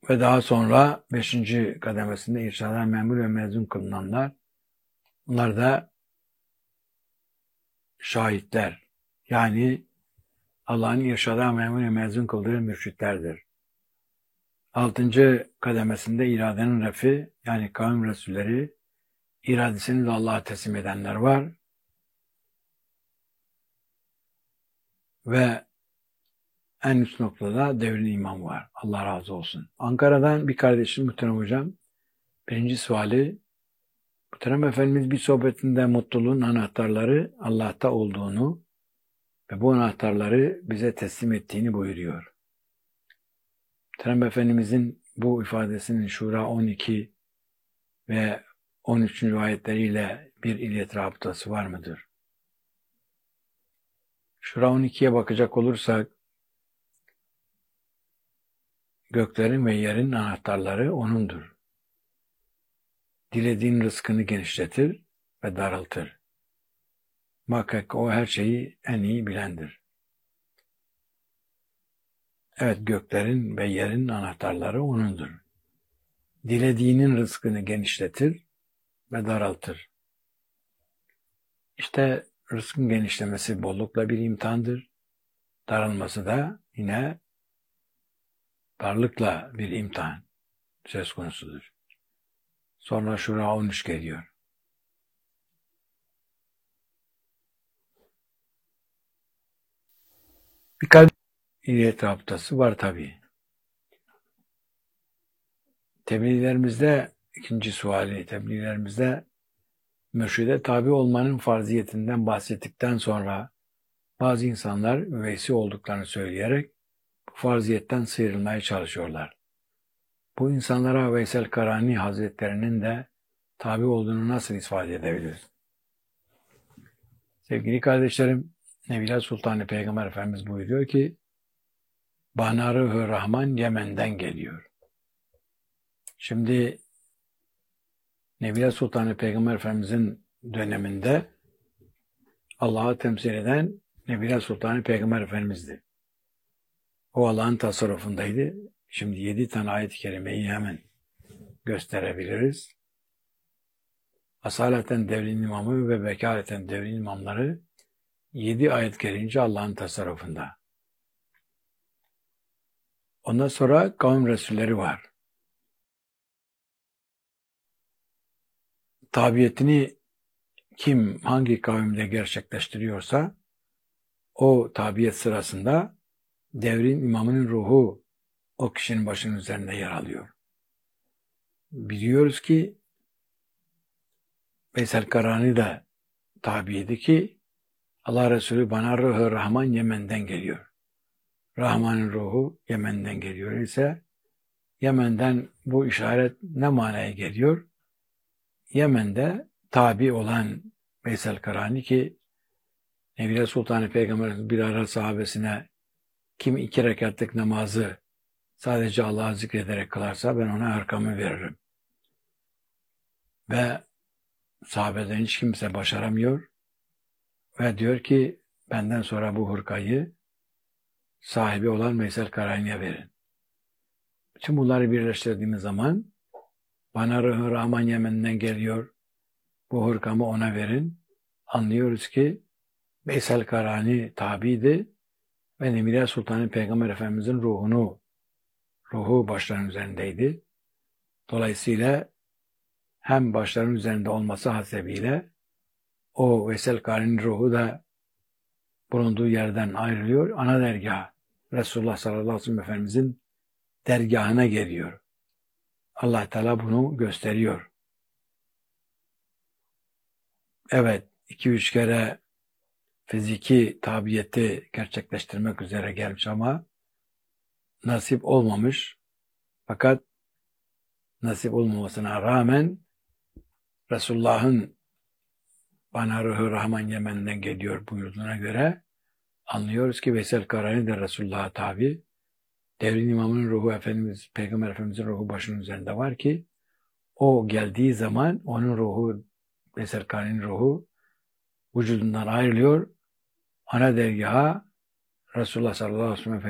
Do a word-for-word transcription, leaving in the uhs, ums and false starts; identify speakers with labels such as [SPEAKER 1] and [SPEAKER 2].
[SPEAKER 1] Ve daha sonra beşinci kademesinde irşada memur ve mezun kılınanlar, bunlar da şahitler. Yani Allah'ın irşada memur ve mezun kıldığı mürşitlerdir. Altıncı kademesinde iradenin refi, yani kavim resulleri, iradesini de Allah'a teslim edenler var. Ve en üst noktada devrin imamı var. Allah razı olsun. Ankara'dan bir kardeşim Muhterem Hocam, birinci suali, Muhterem Efendimiz bir sohbetinde mutluluğun anahtarları Allah'ta olduğunu ve bu anahtarları bize teslim ettiğini buyuruyor. Muhterem Efendimizin bu ifadesinin Şura on iki ve on üçüncü ayetleriyle bir illet rabıtası var mıdır? Şura on ikiye bakacak olursak, göklerin ve yerin anahtarları O'nundur. Dilediğin rızkını genişletir ve daraltır. Muhakkak O her şeyi en iyi bilendir. Evet, göklerin ve yerin anahtarları O'nundur. Dilediğinin rızkını genişletir ve daraltır. İşte rızkın genişlemesi bollukla bir imtihandır. Daralması da yine darlıkla bir imtihan söz konusudur. Sonra Şura on üç geliyor. Birkaç illet rabıtası var tabii. Tebliğlerimizde, ikinci suali, tebliğlerimizde mürşide tabi olmanın farziyetinden bahsettikten sonra bazı insanlar üveysi olduklarını söyleyerek bu farziyetten sıyrılmaya çalışıyorlar. Bu insanlara Veysel Karani Hazretlerinin de tabi olduğunu nasıl ifade edebiliriz? Sevgili kardeşlerim, Nebiler Sultanı Peygamber Efendimiz buyuruyor ki, Banarı Rahman Yemen'den geliyor. Şimdi Nebiler Sultanı Peygamber Efendimizin döneminde Allah'ı temsil eden Nebiler Sultanı Peygamber Efendimiz'di. O Allah'ın tasarrufundaydı. Şimdi yedi tane ayet-i kerimeyi hemen gösterebiliriz. Asaleten devrin imamı ve vekaleten devrin imamları yedi ayet gelince Allah'ın tasarrufunda. Ondan sonra kavim resulleri var. Tabiyetini kim hangi kavimde gerçekleştiriyorsa o tabiyet sırasında devrin imamının ruhu o kişinin başının üzerinde yer alıyor. Biliyoruz ki Veysel Karani de tabiydi ki Allah Resulü bana ruhu Rahman Yemen'den geliyor. Rahman'ın ruhu Yemen'den geliyor ise Yemen'den bu işaret ne manaya geliyor? Yemen'de tabi olan Veysel Karani ki Nebiler Sultanı Peygamber bir ara sahabesine kim iki rekatlık namazı sadece Allah'ı zikrederek kılarsa ben ona arkamı veririm. Ve sahabeden hiç kimse başaramıyor ve diyor ki benden sonra bu hırkayı sahibi olan Veysel Karani'ye verin. Bütün bunları birleştirdiğimiz zaman bana Ruh-u Rahman Yemen'den geliyor, bu hırkamı ona verin. Anlıyoruz ki Veysel Karani tabiydi ve Nebiler Sultanı Peygamber Efendimizin ruhunu, ruhu başlarının üzerindeydi. Dolayısıyla hem başlarının üzerinde olması hasebiyle o Veysel Karani'nin ruhu da bulunduğu yerden ayrılıyor. Ana dergah Resulullah sallallahu aleyhi ve sellem Efendimizin dergahına geliyor. Allah Teala bunu gösteriyor. Evet, iki üç kere fiziki tabiyeti gerçekleştirmek üzere gelmiş ama nasip olmamış. Fakat nasip olmamasına rağmen Resulullah'ın bana Ruh-u Rahman Yemen'den geliyor buyurduğuna göre anlıyoruz ki Veysel Karani de Resulullah'a tabi. Devrin imamının ruhu Efendimiz, Peygamber Efendimiz'in ruhu başının üzerinde var ki o geldiği zaman onun ruhu, Veysel Karani'nin ruhu vücudundan ayrılıyor. Ana dergaha Resulullah sallallahu aleyhi ve sellem